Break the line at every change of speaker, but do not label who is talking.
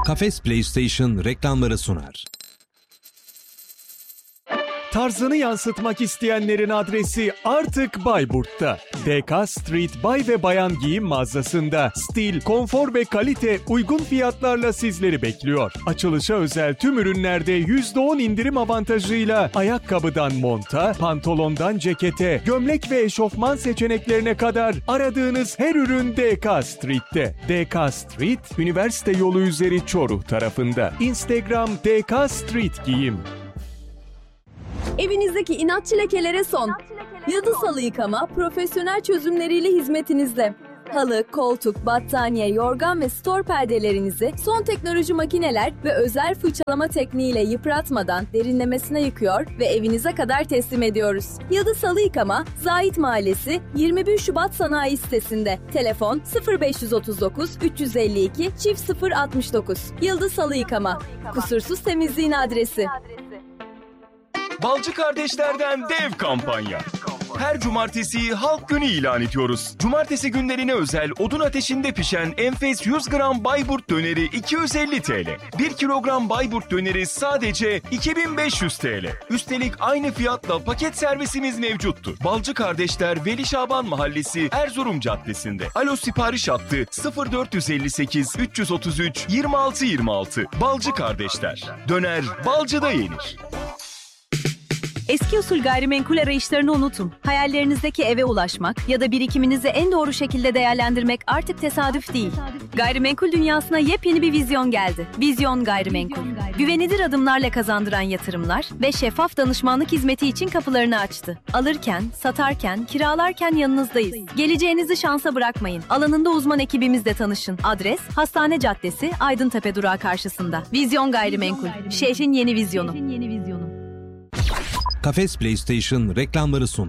Kafes PlayStation reklamları sunar.
Tarzını yansıtmak isteyenlerin adresi artık Bayburt'ta. DK Street Bay ve Bayan Giyim mağazasında stil, konfor ve kalite uygun fiyatlarla sizleri bekliyor. Açılışa özel tüm ürünlerde %10 indirim avantajıyla ayakkabıdan monta, pantolondan cekete, gömlek ve eşofman seçeneklerine kadar aradığınız her ürün DK Street'te. DK Street, üniversite yolu üzeri Çoruh tarafında. Instagram DK Street Giyim.
Evinizdeki inatçı lekelere son. Yıldız Halı Yıkama profesyonel çözümleriyle hizmetinizde. Halı, koltuk, battaniye, yorgan ve stor perdelerinizi son teknoloji makineler ve özel fırçalama tekniğiyle yıpratmadan derinlemesine yıkıyor ve evinize kadar teslim ediyoruz. Yıldız Halı Yıkama, Zahit Mahallesi 21 Şubat Sanayi sitesinde. Telefon 0539 352 069. Yıldız Halı Yıkama, kusursuz temizliğin adresi.
Balcı Kardeşler'den dev kampanya. Her cumartesi halk günü ilan ediyoruz. Cumartesi günlerine özel odun ateşinde pişen enfes 100 gram Bayburt döneri 250 TL. 1 kilogram Bayburt döneri sadece 2500 TL. Üstelik aynı fiyatla paket servisimiz mevcuttur. Balcı Kardeşler Veli Şaban Mahallesi Erzurum Caddesi'nde. Alo sipariş hattı 0458 333 2626. Balcı Kardeşler. Döner Balcı'da yenir.
Eski usul gayrimenkul arayışlarını unutun. Hayallerinizdeki eve ulaşmak ya da birikiminizi en doğru şekilde değerlendirmek artık tesadüf değil. Gayrimenkul dünyasına yepyeni bir vizyon geldi. Vizyon Gayrimenkul. Güvenilir adımlarla kazandıran yatırımlar ve şeffaf danışmanlık hizmeti için kapılarını açtı. Alırken, satarken, kiralarken yanınızdayız. Geleceğinizi şansa bırakmayın. Alanında uzman ekibimizle tanışın. Adres, Hastane Caddesi, Aydıntepe durağı karşısında. Vizyon Gayrimenkul. Şehrin yeni vizyonu.
Kafes PlayStation reklamları sunar.